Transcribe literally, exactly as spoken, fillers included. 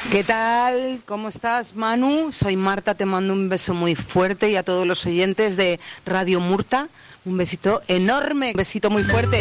¿Qué tal? ¿Cómo estás, Manu? Soy Marta, te mando un beso muy fuerte y a todos los oyentes de Radio Murta, un besito enorme, un besito muy fuerte.